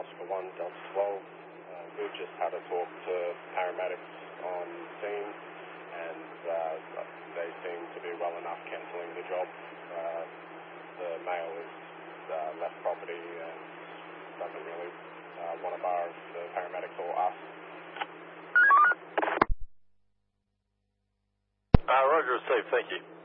Oscar 1, Delta 12. We've just had a talk to paramedics on scene, and they seem to be well enough cancelling the job. The male has left property and doesn't really want to bar the paramedics or us. Roger, safe, thank you.